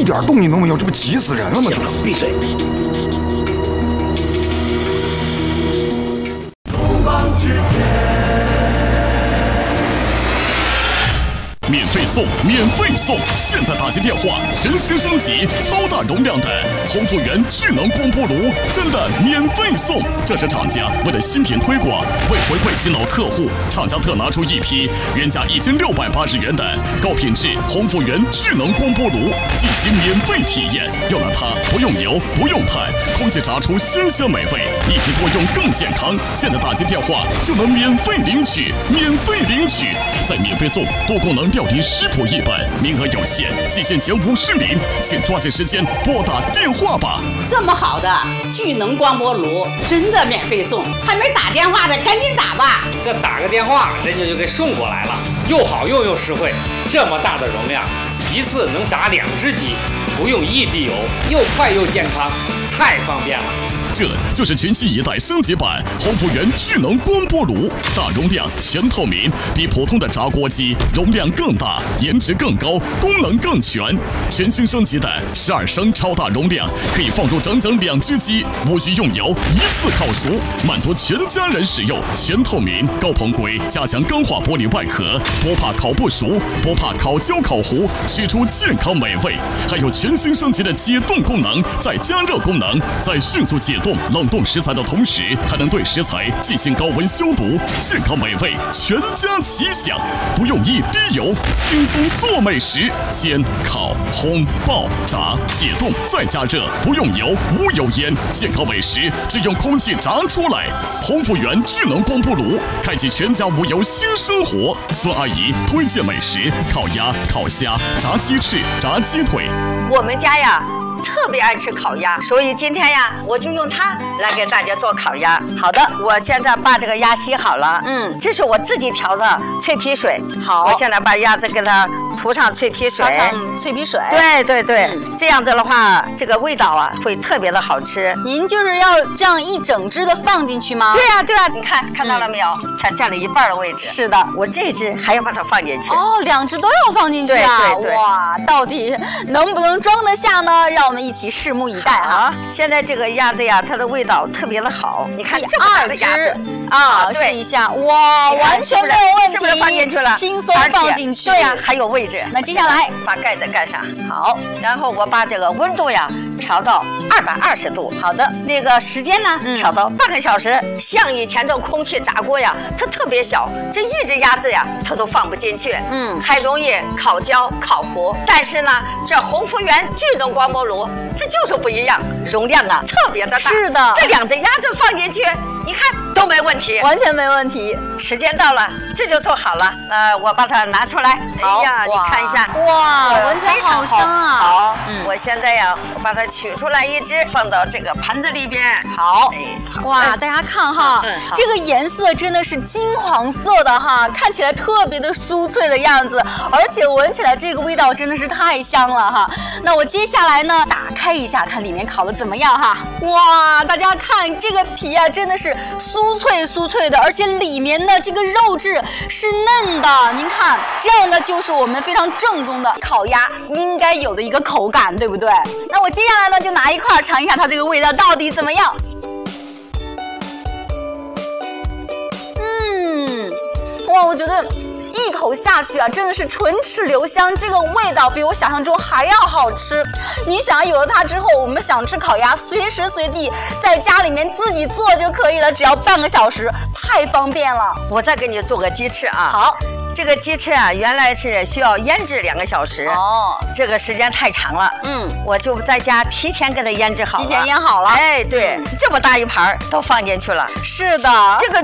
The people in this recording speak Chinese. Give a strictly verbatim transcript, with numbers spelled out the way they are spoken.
一点动静都没有，这不急死人了吗？ 行了，闭嘴。 免费送，免费送！现在打进电话，全新升级，超大容量的鸿福源聚能光波炉，真的免费送！这是厂家为了新品推广，为回馈新老客户，厂家特拿出一批原价一千六百八十元的高品质鸿福源聚能光波炉，进行免费体验。用了它，不用油，不用碳，空气炸出鲜香美味，一起多用更健康。现在打进电话就能免费领取，免费领取，再免费送多功能料理食谱一本，名额有限，仅限前五十名，请抓紧时间拨打电话吧。 这么好的聚能光波炉，真的免费送，还没打电话的赶紧打吧。 这打个电话，人家就给送过来了，又好用又实惠。这么大的容量，一次能炸两只鸡，不用一滴油，又快又健康，太方便了。 这就是全新一代升级版鸿福源聚能光波炉，大容量、全透明，比普通的炸锅机容量更大，颜值更高，功能更全。全新升级的十二升超大容量，可以放入整整两只鸡，无需用油，一次烤熟，满足全家人使用。全透明、高硼硅加强钢化玻璃外壳，不怕烤不熟，不怕烤焦烤糊，吃出健康美味。还有全新升级的解冻功能，再加热功能，在迅速解冻冷冻食材的同时，还能对食材进行高温消毒，健康美味，全家齐享。不用一滴油，轻松做美食，煎、烤、烘、爆、炸、解冻再加热，不用油，无油烟，健康美食只用空气炸出来。鸿福源聚能光波炉，开启全家无油新生活。孙阿姨推荐美食：烤鸭、烤虾、炸鸡翅、炸鸡腿。 我们家呀特别爱吃烤鸭，所以今天呀，我就用它来给大家做烤鸭。好的，我现在把这个鸭洗好了，嗯，这是我自己调的脆皮水。好，我现在把鸭子给它涂上脆皮水， 上脆皮水。 对对对、嗯，这样子的话，这个味道啊会特别的好吃。 您就是要这样一整只的放进去吗？ 对呀、啊、对呀、啊，你看看到了没有、嗯？才占了一半的位置。 是的， 我这只还要把它放进去。 哦，两只都要放进去啊！ 对对对， 哇，到底能不能装得下呢？让我们一起拭目以待啊！ 现在这个鸭子呀，它的味道特别的好。你看这么大的鸭子啊， 试一下，哇，完全没有问题， 是不是放进去了？ 轻松放进去。 对呀，还有位置。 那接下来把盖子盖上。 好， 然后我把这个温度呀调到二百二十度。 好的， 那个时间呢，嗯、调到半个小时。像以前这空气炸锅呀，它特别小，这一只鸭子呀，它都放不进去，嗯，还容易烤焦、烤糊。但是呢，这鸿福源聚能光波炉，它就是不一样，容量啊特别的大。 是的， 这两只鸭子放进去，你看都没问题， 完全没问题。 时间到了，这就做好了。呃，我把它拿出来。哎呀，你看一下， 哇，闻起来好香啊！ 好，嗯，我现在呀，我把它取出来一只，放到这个盘子里边。 好， 哎，好哇，大家看哈，嗯、这个颜色真的是金黄色的哈，看起来特别的酥脆的样子，而且闻起来这个味道真的是太香了哈。那我接下来呢，打开一下，看里面烤的怎么样哈。哇，大家看这个皮啊，真的是酥脆酥脆的，而且里面的这个肉质是嫩的。您看，这样呢就是我们非常正宗的烤鸭应该有的一个口感，对不对？那我接下来呢就拿一块尝一下它这个味道到底怎么样。嗯，哇，我觉得一口下去啊，真的是唇齿留香，这个味道比我想象中还要好吃。你想，有了它之后，我们想吃烤鸭，随时随地在家里面自己做就可以了，只要半个小时，太方便了。 我再给你做个鸡翅啊。 好。 这个鸡翅啊，原来是需要腌制两个小时哦，这个时间太长了。嗯，我就在家提前给它腌制好了， 提前腌好了。 哎，对，嗯、这么大一盘都放进去了。 是的， 这个